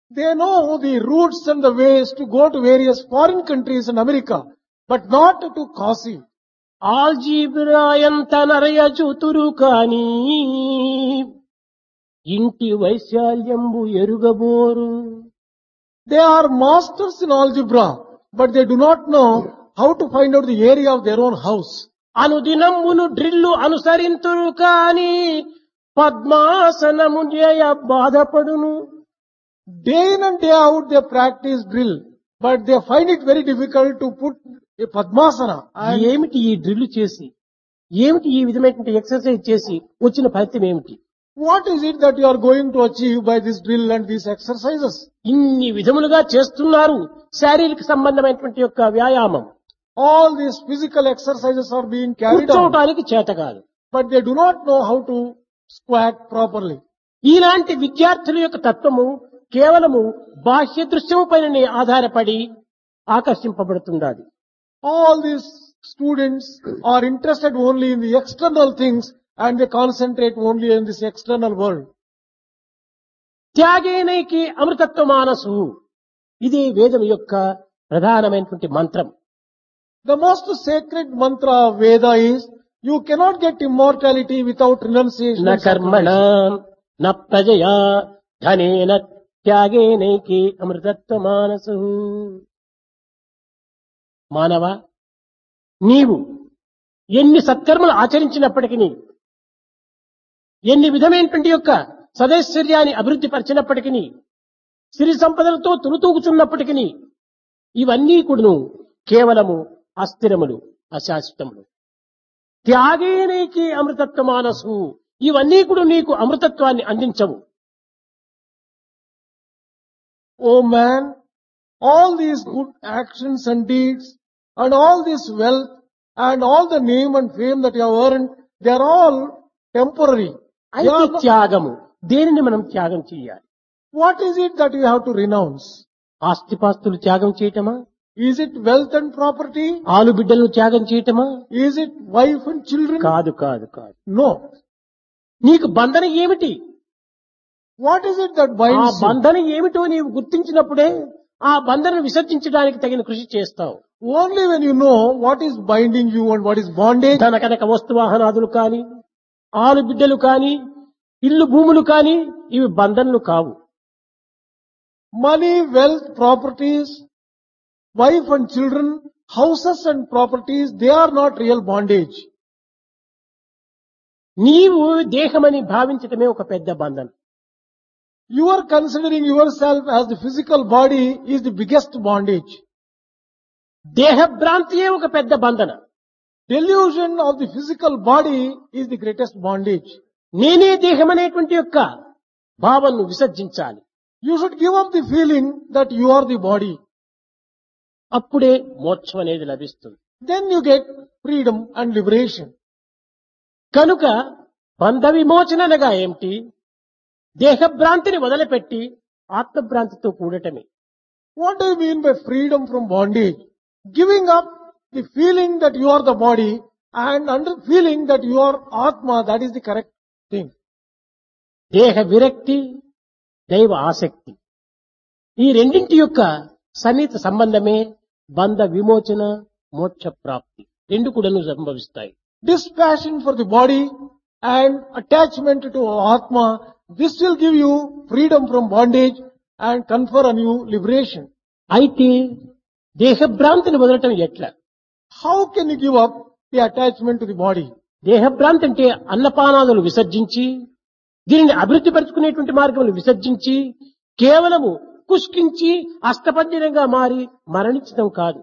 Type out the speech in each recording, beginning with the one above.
They know the routes and the ways to go to various foreign countries in America, but not to Kashi. ఆల్జీబ్రాయంత నరయ చూతురు కాని ఇంటి వైశాల్యంబు ఎరుగబోరు. They are masters in algebra, but they do not know how to find out the area of their own house. అనుదినమును drill అనుసరింతురు కాని పద్మాసనము చేయ బాధపడును. Day in and day out they practice drill, but they find it very difficult to put a Padmasana. And ఏమిటి ఈ drill చేసి, ఏమిటి ఈ విధమైనటువంటి exercise చేసి వచ్చిన ఫలితం ఏమిటి? what is it that you are going to achieve by this drill and these exercises? ఇన్ని విధములుగా చేస్తున్నారు శారీరక సంబంధమైనటువంటి యొక్క వ్యాయామం. All these physical exercises are being carried out, కూర్చోవటానికి చేత కాదు. but they do not know how to squat properly. ఈలాంటి విద్యార్థుల యొక్క తత్వము కేవలము బాహ్య దృశ్యము పైన ఆధారపడి ఆకర్షింపబడుతున్నది. All these students are interested only in the external things and they concentrate only in this external world. త్యాగేనైకి అమృతత్వ మానసు, ఇది వేదం యొక్క ప్రధానమైనటువంటి మంత్రం. The most sacred mantra of Veda is, you cannot get immortality without renunciation న and కర్మణ sacrifice. న ప్రజయా ధనేన త్యాగేనైకి అమృతత్వ మానసు. మానవ, నీవు ఎన్ని సత్కర్మలు ఆచరించినప్పటికీ, ఎన్ని విధమైనటువంటి యొక్క సదైశ్వర్యాన్ని అభివృద్ధి పరిచినప్పటికీ, సిరి సంపదలతో తులుతూగుచున్నప్పటికీ, ఇవన్నీ కూడాను కేవలము అస్థిరములు, అశాశ్వతములు. త్యాగేనైకి అమృతత్వ మానసు, ఇవన్నీ కూడా నీకు అమృతత్వాన్ని అందించవు. O man, all these good actions and deeds and all this wealth and all the name and fame that you have earned, they are all temporary. They అయితే are not- త్యాగము, దేనిని మనం త్యాగం చేయాలి? what is it that you have to renounce? ఆస్తిపాస్తులు త్యాగం చేయటమా? Is it wealth and property? ఆలు బిడ్డలను త్యాగం చేయటమా? Is it wife and children? కాదు కాదు కాదు. No. నీకు బంధన ఏమిటి? What is it that ఆ binds you? బంధన ఏమిటో నీవు గుర్తించినప్పుడే ఆ బంధనను విసర్జించడానికి తగిన కృషి చేస్తావు. Only when you know what is binding you and what is bondage, ధన కనక వస్తువాహనాదులు కాని, ఆలు బిడ్డలు కాని, ఇల్లు భూములు కాని, ఇవి బంధనలు కావు. money, wealth, properties, wife and children, houses and properties, they are not real bondage. నీవు దేహమని భావించటమే ఒక పెద్ద బంధనం. You are considering yourself as the physical body is the biggest bondage. దేహ భ్రాంతియే ఒక పెద్ద బంధన. Delusion of the physical body is the greatest bondage. నేనే దేహం అనేటువంటి యొక్క భావనను విసర్జించాలి. You should give up the feeling that you are the body. అప్పుడే మోక్షం అనేది లభిస్తుంది. Then you get freedom and liberation. కనుక బంధ విమోచన అనగా ఏమిటి? దేహభ్రాంతిని వదిలిపెట్టి ఆత్మభ్రాంతితో కూడటమే. What do you mean by freedom from bondage? Giving up the feeling that you are the body and under feeling that you are Atma, that is the correct thing. దేహ విరక్తి, దైవ ఆసక్తి, ఈ రెండింటి యొక్క సన్నిహిత సంబంధమే బంధ విమోచన, మోక్ష ప్రాప్తి రెండు కూడాను సంభవిస్తాయి. Dispassion for the body and attachment to Atma, this will give you freedom from bondage and confer on you liberation. అయితే దేహభ్రాంతిని వదలటం ఎట్లా? How can you give up the attachment to the body? దేహభ్రాంతి అంటే అన్నపానాదులు విసర్జించి, దీనిని అభివృద్ధి పరుచుకునేటువంటి మార్గములు విసర్జించి, కేవలము కుష్కించి అష్టపంజరంగా మారి మరణించడం కాదు.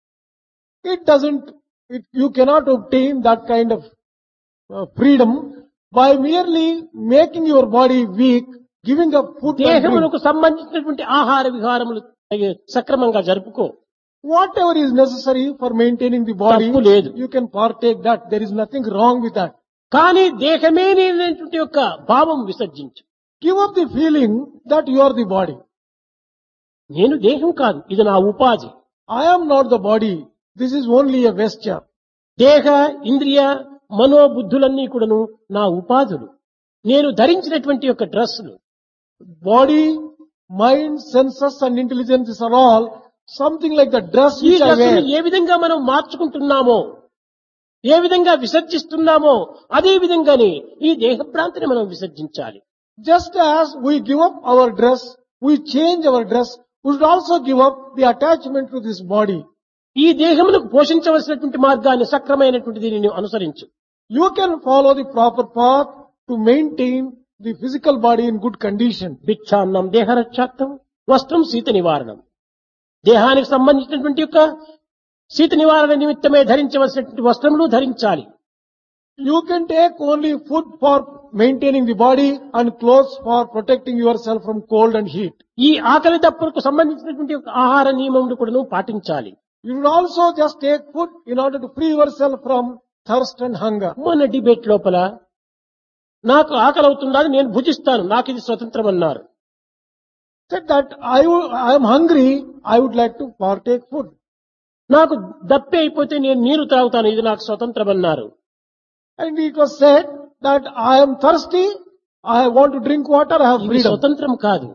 You cannot obtain that kind of freedom by merely making your body weak, giving up food and drink. దేహములకు సంబంధించినటువంటి ఆహార విహారములు సక్రమంగా జరుపుకో. Whatever is necessary for maintaining the body, తప్పు లేదు. you can partake that. There is nothing wrong with that. కానీ దేహమే నేనటువంటి యొక్క భావం విసర్జించు. Give up the feeling that you are the body. నేను దేహం కాదు, ఇది నా ఉపాధి. I am not the body. This is only a vesture. దేహ, ఇంద్రియ, మనోబుద్ధులన్నీ కూడాను నా ఉపాధులు. నేను ధరించినటువంటి యొక్క డ్రెస్సులు. Body, mind, senses and intelligence are all something like the dress ఈ which I డ్రెస్సును wear. ఏ విధంగా మనం మార్చుకుంటున్నామో, ఏ విధంగా విసర్జిస్తున్నామో, అదే విధంగానే ఈ దేహభ్రాంతిని మనం విసర్జించాలి. Just as we give up our dress, we change our dress, we should also give up the attachment to this body. ఈ దేహమును పోషించవలసినటువంటి మార్గాన్ని సక్రమైనటువంటి దీనిని అనుసరించు. You can follow the proper path to maintain the physical body in good condition. భిక్షాన్నం దేహరక్షార్థం, వస్త్రం శీత నివారణం. దేహానికి సంబంధించినటువంటి యొక్క శీత నివారణ నిమిత్తమే ధరించవలసినటువంటి వస్త్రములు ధరించాలి. You can take only food for maintaining the body and clothes for protecting yourself from cold and heat. ఈ ఆకలి దప్పులకు సంబంధించినటువంటి యొక్క ఆహార నియమములు కూడా పాటించాలి. You should also just take food in order to free yourself from thirst and hunger. మొన్న debate లోపల నాకు ఆకలి అవుతుందని నేను భుజిస్తాను, నాకు ఇది స్వతంత్రం అన్నారు. Said that I am hungry, I would like to partake food. నాకు దప్పి అయిపోతే నేను నీరు త్రాగుతాను, ఇది నాకు స్వతంత్రం అన్నారు. And it was said that I am thirsty, I want to drink water, I have ఇది freedom. స్వతంత్రం కాదు.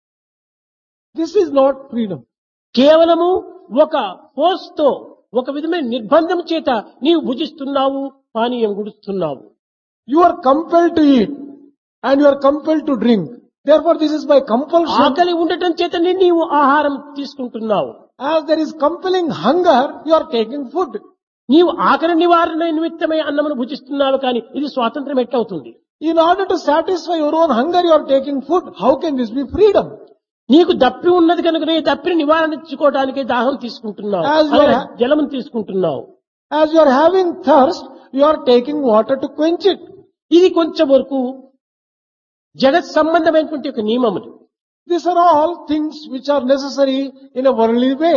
This is not freedom. కేవలము ఒక ఫోర్స్ తో, ఒక విధమైన నిర్బంధం చేత నీవు భుజిస్తున్నావు, పానీయం గుడుస్తున్నావు. You are compelled to eat and you are compelled to drink. Therefore this is by compulsion. ఆకలి ఉండటం చేతనే నీవు ఆహారం తీసుకుంటున్నావు. As there is compelling hunger, you are taking food. నీవు ఆకలి నివారణ నిమిత్తమై అన్నమును భుజిస్తున్నావు, కానీ ఇది స్వాతంత్రం ఎట్లవుతుంది? In order to satisfy your own hunger, you are taking food. How can this be freedom? నీకు దప్పి ఉన్నది కనుక ఈ దప్పిని నివారించుకోవడానికి దాహం తీసుకుంటున్నావు, As you are- జలము తీసుకుంటున్నావు. As you are having thirst, you are taking water to quench it. ఇది కొంచెం వరకు జగత్ సంబంధమైనటువంటి ఒక నియమములు. These are all things which are necessary in a worldly way.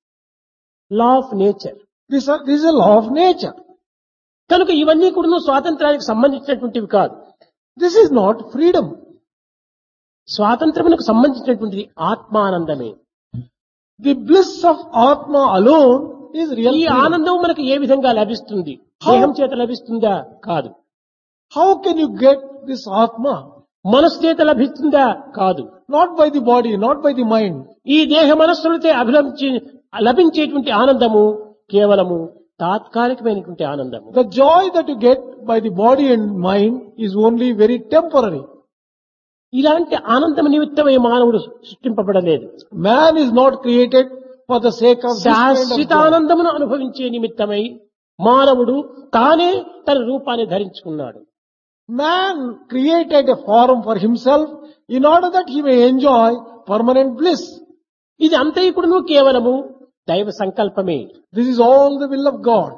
Law of nature. This is a law of nature. కనుక ఇవన్నీ కూడా స్వాతంత్రానికి సంబంధించినటువంటివి కాదు. This is not freedom. స్వాతంత్రమునకు సంబంధించినటువంటిది ఆత్మానందమే. The bliss of Atma alone is real ఈ freedom. ఆనందం మనకు ఏ విధంగా లభిస్తుంది? దేహం చేత లభిస్తుందా? కాదు. How can you get this Atma? మనస్సు చేత లభిస్తుందా? కాదు. Not by the body, not by the mind. ఈ దేహ మనస్సులతో లభించేటువంటి ఆనందము కేవలము తాత్కాలికమైనటువంటి ఆనందము. The joy that you get by the body and mind is only very temporary. ఇలాంటి ఆనందం నిమిత్తమై మానవుడు సృష్టింపబడలేదు. Man is not created for the sake of this kind of శాశ్వత joy. ఆనందమును అనుభవించే నిమిత్తమై మానవుడు తానే తన రూపాన్ని ధరించుకున్నాడు. Man created a form for himself in order that he may enjoy permanent bliss. ఇది అంతైకుడును కేవలము దైవ సంకల్పమే. This is all the will of God.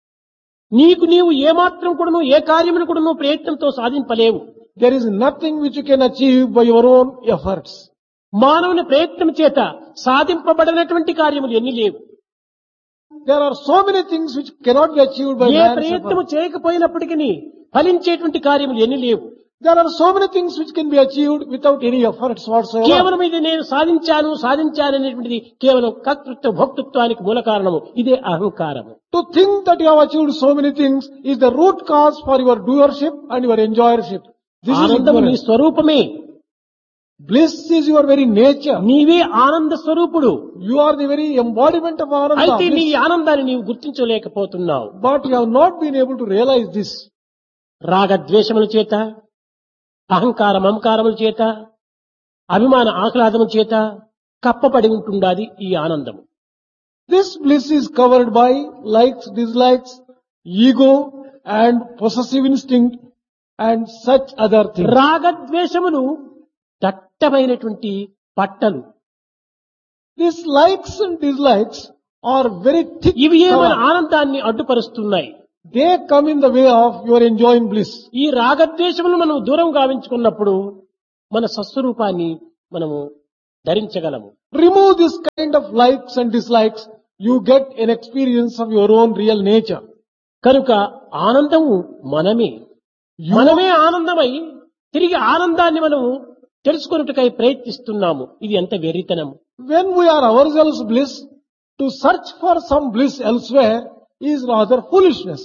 నీవు ఏమాత్రం కూడాను ఏ కార్యమును కూడాను ప్రయత్నంతో సాధింపలేవు. There is nothing which you can achieve by your own efforts. మానవుని ప్రయత్నం చేత సాధింపబడినటువంటి కార్యములు ఎన్ని లేవు. There are so many things which cannot be achieved by A man's ప్రయత్నము effort. చేయకపోయినప్పటికీ ఫలించేటువంటి కార్యములు ఎన్ని లేవు. There are so many things which can be achieved without any efforts whatsoever. కేవలం ఇది నేను సాధించాను అనేటువంటిది కేవలం కర్తృత్వ భోక్తృత్వానికి మూల కారణము. ఇదే అహంకారము. To think that you have achieved so many things is the root cause for your doership and your enjoyership. This is ఆనందము నీ ignorance. స్వరూపమే. Bliss is your very nature. నీవే ఆనంద స్వరూపుడు. You are the very embodiment of Ananda. అయితే నీ bliss. ఆనందాన్ని నీవు గుర్తించలేకపోతున్నావు. But you have not been able to realize this. రాగద్వేషముల చేత, అహంకార మమకారముల చేత, అభిమాన ఆహ్లాదముల చేత కప్పబడి ఉంటుండాది ఈ ఆనందము. This bliss is covered by likes, dislikes, ego and possessive instinct and such other things. రాగద్వేషములు దట్టమైనటువంటి పట్టలు. These likes and dislikes are very thick. ఇవి మన cover. ఆనందాన్ని అడ్డుపరుస్తున్నాయి. They come in the way of your enjoying bliss. ఈ రాగద్వేషములు మనం దూరం గావించుకున్నప్పుడు మన స్వస్వరూపాన్ని మనము ధరించగలము. Remove this kind of likes and dislikes, you get an experience of your own real nature. కనుక ఆనందము మనమే. మనమే ఆనందమై తిరిగి ఆనందాన్ని మనము తెలుసుకొనుటకై ప్రయత్నిస్తున్నాము. ఇది ఎంత వెర్రితనం. When we are ourselves bliss, to search for some bliss elsewhere is rather foolishness.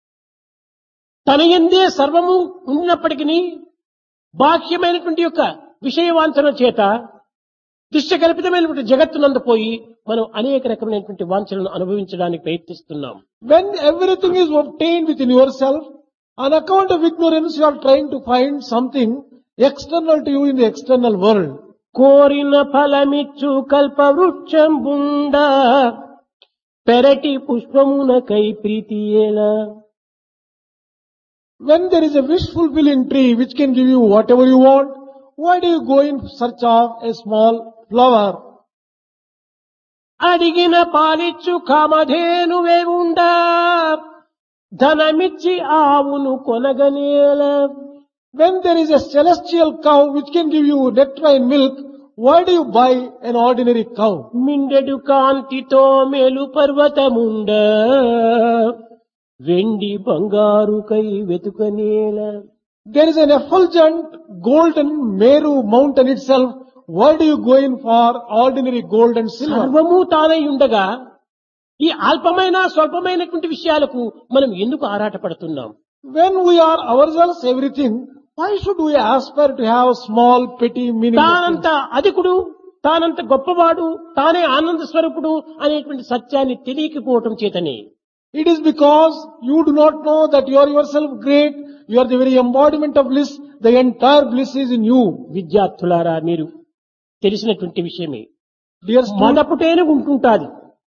తన యందే సర్వము ఉన్నప్పటికీ బాహ్యమైనటువంటి యొక్క విషయవాంఛన చేత దృశ్యకల్పితమైనటువంటి జగత్తునందు పోయి మనం అనేక రకమైనటువంటి వాంఛలను అనుభవించడానికి ప్రయత్నిస్తున్నాం. When everything is obtained within yourself, on account of ignorance you are trying to find something external to you in the external world. కోరిన ఫలమిచ్చు కల్పవృక్షంబుండ పెరటి పుష్పమునకై ప్రీతియేలా. When there is a wish fulfilling tree which can give you whatever you want, why do you go in search of a small flower? అడిగిన పాలిచ్చు కామధేనువే ఉండా ధనమిచ్చి ఆవును కొనగనేలా. When there is a celestial cow which can give you nectarine milk, why do you buy an ordinary cow? మిండెడు కాంతితో మేలు పర్వతముండ వెండి బంగారుకై వెతుకనేలా. There is an effulgent golden Meru mountain itself. Why do you go in for ordinary gold and silver? సర్వము తానై ఉండగా ఈ అల్పమైన స్వల్పమైనటువంటి విషయాలకు మనం ఎందుకు ఆరాటపడుతున్నాం? When we are ourselves everything, why should we aspire to have small, petty, meaningless తానంత things? అధికుడు, తానంత గొప్పవాడు, తానే ఆనంద స్వరూపుడు అనేటువంటి సత్యాన్ని తెలియకపోవటం చేతనే. It is because you do not know that you are yourself great, you are the very embodiment of bliss, the entire bliss is in you. విద్యార్థులారా, మీరు తెలిసినటువంటి విషయమే. Dear students, మొదపుటేనే ఉంటుంటాది.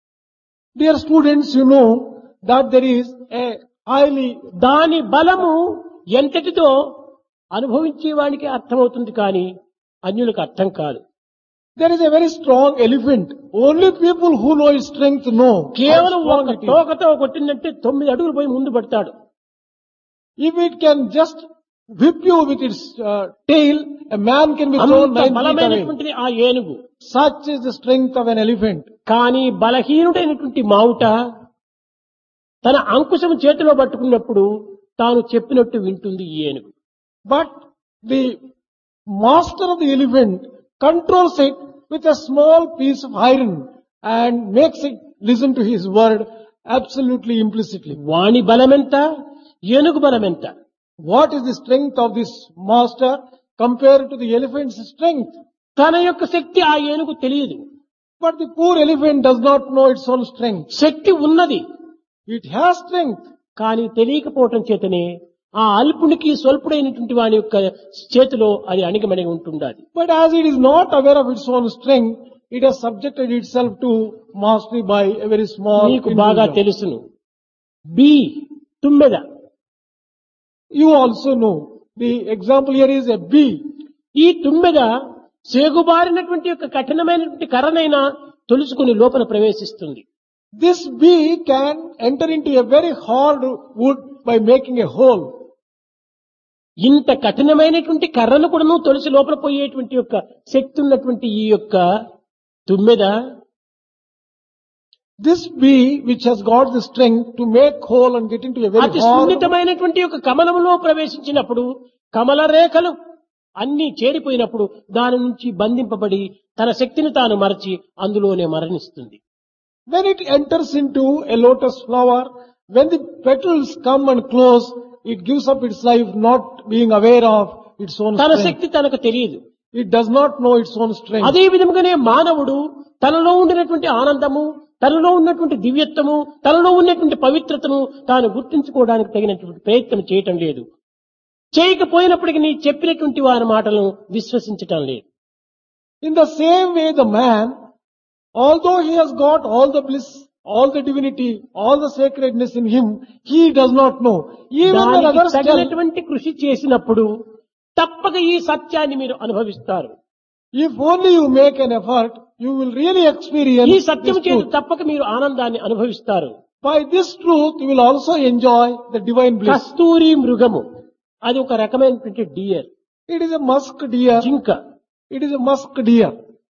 you know that there is a highly, దాని బలము ఎంతటిదో అనుభవించే వానికి అర్థమవుతుంది, కానీ అన్యులకు అర్థం కాదు. there is a very strong elephant. Only people who know its strength know how కేవలం strong ఒక it is. తోకతో కొట్టిందంటే 9 అడుగులు పోయి ముందు పడతాడు. If it can just whip you with its tail, a man can be thrown అంత 9 feet away. బలమైనటువంటిది ఆ ఏనుగు. Such is the strength of an elephant. కానీ బలహీనుడైనటువంటి మావుట తన అంకుశం చేతిలో పట్టుకున్నప్పుడు తాను చెప్పినట్టు వింటుంది ఈ ఏనుగు. But the master of the elephant controls it with a small piece of iron and makes it listen to his word absolutely implicitly. వాణి బలమెంత, ఏనుగు బలమెంత? What is the strength of this master compared to the elephant's strength? తన యొక్క శక్తి ఆ ఏనుగు తెలియదు. But the poor elephant does not know its own strength. శక్తి ఉన్నది, It has strength, కానీ తెలియకపోవటం చేతనే ఆ అల్పునికి స్వల్పుడైనటువంటి వాని యొక్క చేతిలో అది అణిగమణిగి ఉంటుండాలి. but as it is not aware of its own strength, it has subjected itself to mastery by a very small నీకు బాగా individual. తెలుసును. బి తుమ్మెద. You also know. The example here is a bee. ఈ తుమ్మెద సేగుబారినటువంటి యొక్క కఠినమైనటువంటి కర్రనైనా తొలుచుకుని లోపల ప్రవేశిస్తుంది. This bee can enter into a very hard wood by making a hole. ఇంత కఠినమైనటువంటి కర్రను కూడా తొలిసి లోపల పోయేటువంటి యొక్క శక్తి ఉన్నటువంటి ఈ యొక్క తుమ్మెద This bee, which has got the strength to make hole and get into a very అతి hard, సున్నితమైనటువంటి యొక్క కమలములో ప్రవేశించినప్పుడు కమల రేఖలు అన్ని చేరిపోయినప్పుడు దాని నుంచి బంధింపబడి తన శక్తిని తాను మరచి అందులోనే మరణిస్తుంది. when it enters into a lotus flower, when the petals come and close, it gives up its life, not being aware of its own తన strength. శక్తి తనకు తెలియదు. It does not know its own strength. అదే విధముగానే మానవుడు తనలో ఉండినటువంటి ఆనందము, తనలో ఉన్నటువంటి దివ్యత్వము, తనలో ఉన్నటువంటి పవిత్రతను తాను గుర్తించుకోవడానికి తగినటువంటి ప్రయత్నం చేయటం లేదు. చేయకపోయినప్పటికీ నీ చెప్పినటువంటి వారి మాటలను విశ్వసించటం లేదు. In the same way, the man, although he has got all the bliss, all the divinity, all the sacredness in him, he does not know. Even when దానికి others tell, తగినటువంటి కృషి చేసినప్పుడు తప్పక ఈ సత్యాన్ని మీరు అనుభవిస్తారు. if only you make an effort, you will really experience ఈ this సత్యం చేత truth. తప్పక మీరు ఆనందాన్ని అనుభవిస్తారు. By this truth, you will also enjoy the divine bliss. కస్తూరి మృగము అది ఒక రకమైనటువంటి dear, It is a musk deer. జింక. It is a musk deer.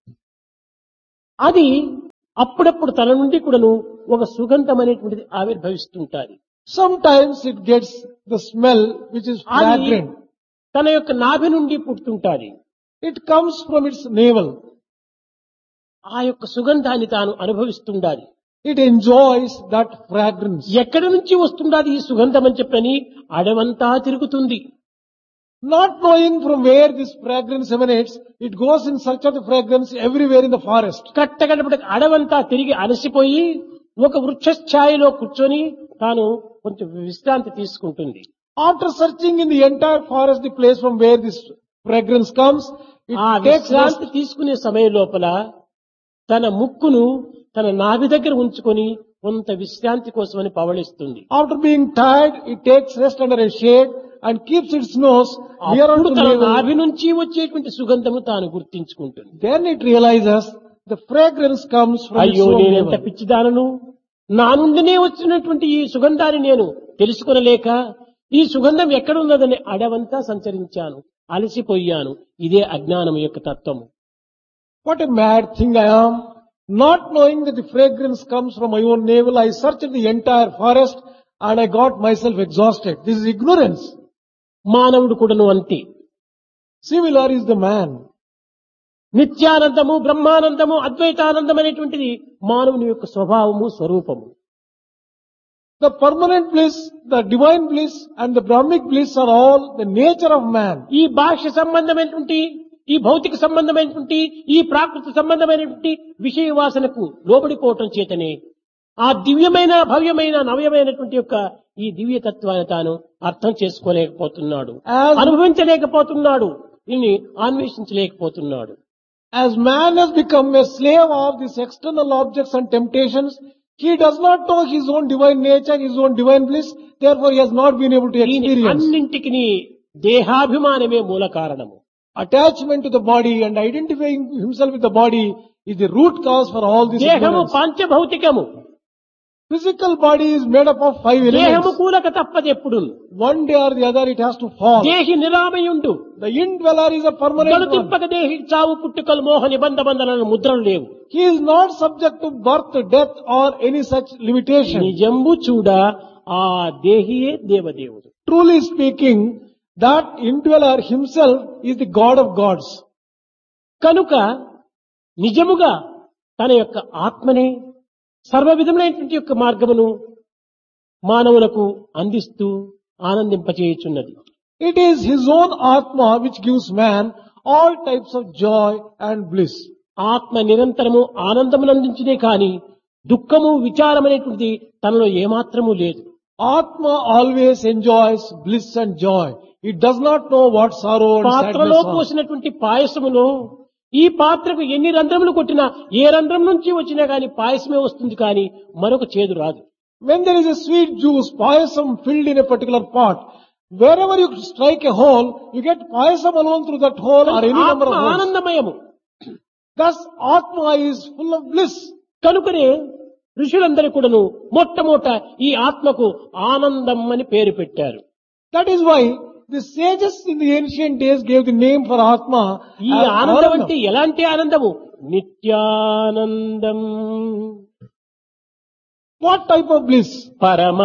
అది అప్పుడప్పుడు తన నుండి కూడాను ఒక సుగంధం అనేటువంటిది ఆవిర్భవిస్తుంటాది. Sometimes it gets the smell which is అది fragrant. తన యొక్క నాభి నుండి పుడుతుంటాది. It comes from its navel. ఆ యొక్క సుగంధాన్ని తాను అనుభవిస్తుండాలి. It enjoys that fragrance. ఎక్కడి నుంచి వస్తుండాది ఈ సుగంధం అని చెప్పని అడవంతా తిరుగుతుంది. Not knowing from where this fragrance emanates, it goes in search of the fragrance everywhere in the forest. కట్టగడపటి అడవంతా తిరిగి అలసిపోయి ఒక వృక్షఛాయలో కూర్చొని తాను కొంచెం విశ్రాంతి తీసుకుంటుంది. After searching in the entire forest, the place from where this fragrance comes, ఆ it takes rest. విశ్రాంతి తీసుకునే సమయం లోపల తన ముక్కును తన నాభి దగ్గర ఉంచుకొని కొంత విశ్రాంతి కోసమని పవళిస్తుంది. After being tired, it takes rest under a shade and keeps its nose near అప్పుడు unto తన navel. నాభి నుంచి వచ్చేటువంటి సుగంధము తాను గుర్తించుకుంటుంది. Then it realizes the fragrance comes from its అయ్యో own నేనెంత navel. పిచ్చిదానను, నా నుండినే వచ్చినటువంటి ఈ సుగంధాన్ని నేను తెలుసుకొనలేక ఈ సుగంధం ఎక్కడున్నదని అడవంతా సంచరించాను, అలసిపోయాను. ఇదే అజ్ఞానం యొక్క తత్వము. What a mad thing I am! Not knowing that the fragrance comes from my own navel, I searched the entire forest and I got myself exhausted. This is ignorance. మానవుడు కూడాను అంతే. Similar is the man. నిత్యానందము, Brahmanandam, అద్వైతానందం అనేటువంటిది మానవుని యొక్క స్వభావము, స్వరూపము. The permanent bliss, the divine bliss and the Brahmic bliss are all the nature of man. ఈ బాహ్య సంబంధమైనటువంటి, ఈ భౌతిక సంబంధమైనటువంటి, ఈ ప్రాకృతి సంబంధమైనటువంటి విషయ వాసనకు లోబడిపోవటం చేతనే ఆ దివ్యమైన, భవ్యమైన, నవ్యమైనటువంటి యొక్క ఈ దివ్య తత్వాన్ని తాను అర్థం చేసుకోలేకపోతున్నాడు, As, అనుభవించలేకపోతున్నాడు, దీన్ని అన్వేషించలేకపోతున్నాడు. as man has become a slave of these external objects and temptations, he does not know his own divine nature, his own divine bliss, therefore he has not been able to దీని experience. అన్నింటికి దేహాభిమానమే మూల కారణము. Attachment to the body and identifying himself with the body is the root cause for all this దేహము ignorance. పంచభౌతికము. Physical body is made up of 5 దేహము elements. కూలక తప్పదెప్పుడు. One day or the other it has to fall. దేహి నిరామయుండు. The indweller is a permanent గలు one. తిప్పక దేహి చావు పుట్టుకలు మోహ నిబంధ బంధనాలను ముద్రలు లేవు. He is not subject to birth, death or any such limitation. నిజంబు చూడ ఆ దేహియే దేవదేవుడు. Truly speaking, that indweller himself is the God of gods. కనుక నిజముగా తన యొక్క ఆత్మనే సర్వ విధములైనటువంటి యొక్క మార్గమును మానవులకు అందిస్తూ ఆనందింపచేయుచున్నది. It is his own Atma which gives man all types of joy and bliss. ఆత్మ నిరంతరము ఆనందమునందించునే కాని దుఃఖము, విచారమనేటువంటిది తనలో ఏమాత్రము లేదు. Atma always enjoys bliss and joy. It does not know what sorrow and పాత్రలో sadness are. పోసినటువంటి పాయసములో ఈ పాత్రకు ఎన్ని రంధ్రములు కొట్టినా ఏ రంధ్రం నుంచి వచ్చినా గాని పాయసమే వస్తుంది, కానీ మరొక చేదు రాదు. When there is a sweet juice, payasam filled in a particular pot, wherever you strike a hole, you get payasam alone through that hole or any number ఆత్మ of holes. ఆనందమయము. Thus, Atma is full of bliss. కనుకనే ఋషులందరూ కూడాను మొట్టమొదట ఈ ఆత్మకు ఆనందం అని పేరు పెట్టారు. That is why the sages in the ancient days gave the name for Atma ఈ as ఆనందం Anandam. అంటే ఎలాంటి ఆనందము? నిత్యానందం, What type of bliss? పరమ